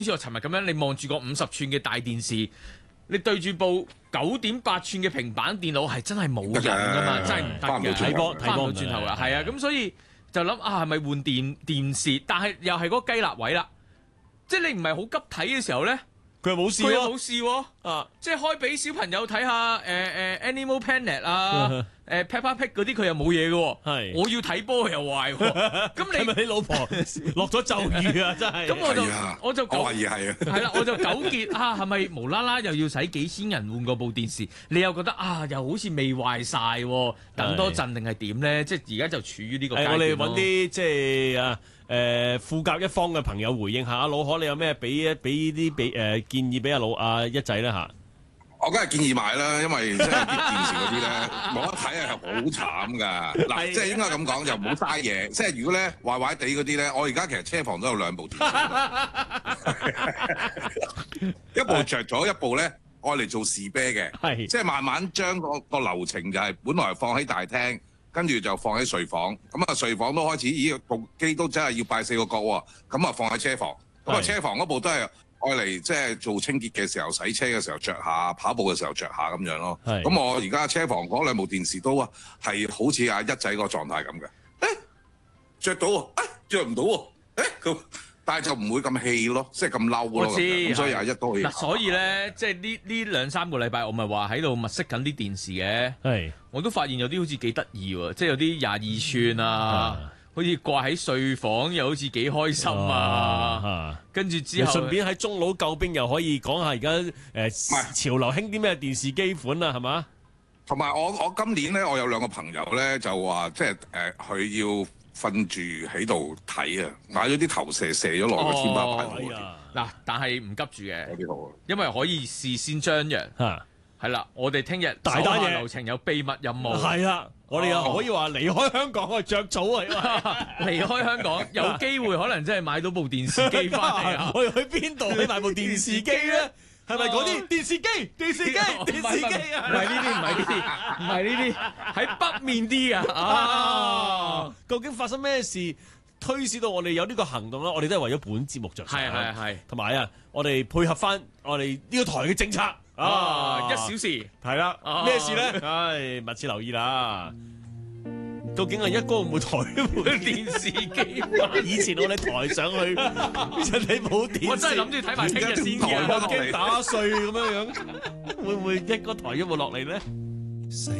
似我尋日咁樣，你望住個50寸嘅大電視，你對住部9.8寸嘅平板電腦，係真係冇人噶嘛，真係唔得嘅。 睇波翻唔到轉頭㗎，係啊，咁所以就諗係咪換電視？但係又係嗰個雞肋位啦，即係你唔係好急睇嘅時候咧。 佢又冇事佢又喎， 冇事喎，即係開俾小朋友睇下Animal Planet 啊，Peppa Pig 嗰啲佢又冇嘢嘅喎。 係我要睇波又壞喎。咁係咪你老婆落咗咒語啊？真係。 咁我就懷疑係啊。 係啦，我就糾結係咪無啦啦又要使幾千人換過部電視？你又覺得又好似未壞晒喎，等多陣定係點咧？即係而家就處於呢個階段。 我哋揾啲即係富甲一方嘅朋友回應下，阿老可你有咩俾建議俾阿一仔咧嚇？ 我梗係建議買啦，因為即係啲電視嗰啲咧冇得睇係好慘㗎。嗱，即係應該咁講，就唔好嘥嘢。即係如果咧壞壞地嗰啲咧，我而家其實車房都有2部電視，一部着咗，一部咧愛嚟做士啤嘅，即係慢慢將個流程就係本來放喺大廳。跟住就放喺睡房，咁啊睡房都開始，咦部機都真係要拜4個角喎，咁啊放喺車房，咁啊車房嗰部都係愛嚟即係做清潔嘅時候、洗車嘅時候着下，跑步嘅時候着下咁樣咯。咁我而家車房嗰2部電視都係好似阿一仔個狀態咁嘅，着到喎，着唔到喎，佢。但係就唔會咁氣咯，即係咁嬲咯，咁所以阿一都可以。 所以咧，即係呢2-3個禮拜，我咪話喺度物色緊啲電視嘅。 係， 我都發現有啲好似幾得意喎，即係有啲22寸啊，好似掛喺睡房，又好似幾開心啊。跟住之後， 順便喺中佬救兵，又可以講下而家潮流興啲咩電視機款啊，係嘛？ 同埋我今年咧，我有2個朋友咧就話，即係佢要瞓住喺度睇啊，買咗啲投射咗落個天花板度。 嗱，但係唔急住嘅， 有啲好， 因為可以事先張揚。係啦，我哋聽日大單嘢流程有秘密任務。 係啦，我哋又可以話離開香港去着草啊！ 離開香港有機會可能真係買到部電視機翻嚟啊！ 我哋去邊度去買部電視機咧？係咪嗰啲電視機？電視機啊！ 唔係呢啲，喺北面啲啊！ 究竟發生咩事推使到我哋有呢個行動咧？我哋都係為咗本節目着想， 係，同埋我哋配合翻我哋呢個台嘅政策。 1小時係啦，咩事咧？密切留意啦。究竟係一哥會唔會抬部電視機？以前我哋抬上去，人哋冇電視，我真係諗住睇埋聽日先嘅，驚打碎咁樣，會唔會一哥抬咗部落嚟咧？